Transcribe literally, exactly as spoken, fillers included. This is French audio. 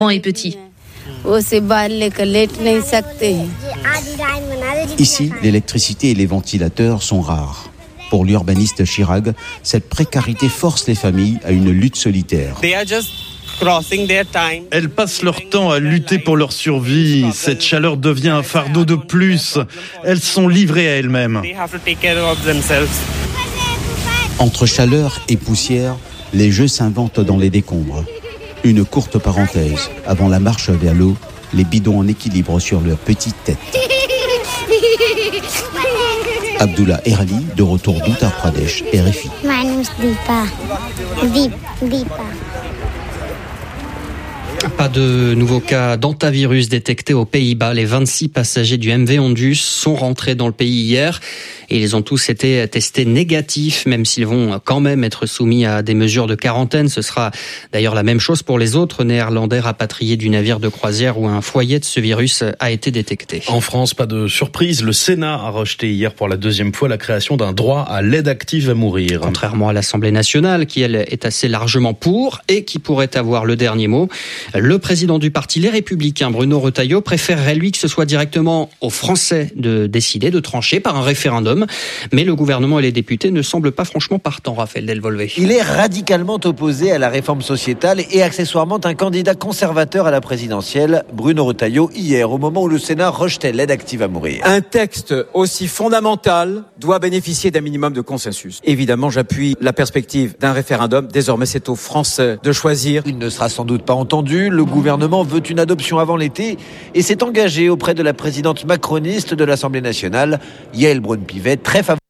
est petit. Ici, l'électricité et les ventilateurs sont rares. Pour l'urbaniste Chirag, cette précarité force les familles à une lutte solitaire. Elles passent leur temps à lutter pour leur survie. Cette chaleur devient un fardeau de plus. Elles sont livrées à elles-mêmes. Entre chaleur et poussière, les jeux s'inventent dans les décombres. Une courte parenthèse. Avant la marche vers l'eau, les bidons en équilibre sur leurs petites têtes. Abdullah Erali, de retour d'Uttar Pradesh, R F I. My name is Deepa. Deep, Deepa. Pas de nouveaux cas d'hantavirus détectés aux Pays-Bas. Les vingt-six passagers du M V Ondus sont rentrés dans le pays hier et ils ont tous été testés négatifs, même s'ils vont quand même être soumis à des mesures de quarantaine. Ce sera d'ailleurs la même chose pour les autres néerlandais rapatriés du navire de croisière où un foyer de ce virus a été détecté. En France, pas de surprise, le Sénat a rejeté hier pour la deuxième fois la création d'un droit à l'aide active à mourir. Contrairement à l'Assemblée nationale, qui elle est assez largement pour et qui pourrait avoir le dernier mot. Le président du parti Les Républicains, Bruno Retailleau, préférerait lui que ce soit directement aux Français de décider, de trancher par un référendum. Mais le gouvernement et les députés ne semblent pas franchement partants, Raphaël Delvolvé. Il est radicalement opposé à la réforme sociétale et accessoirement un candidat conservateur à la présidentielle, Bruno Retailleau, hier, au moment où le Sénat rejetait l'aide active à mourir. Un texte aussi fondamental doit bénéficier d'un minimum de consensus. Évidemment, j'appuie la perspective d'un référendum. Désormais, c'est aux Français de choisir. Il ne sera sans doute pas entendu. Le gouvernement veut une adoption avant l'été et s'est engagé auprès de la présidente macroniste de l'Assemblée nationale, Yaël Braun-Pivet, très favorable.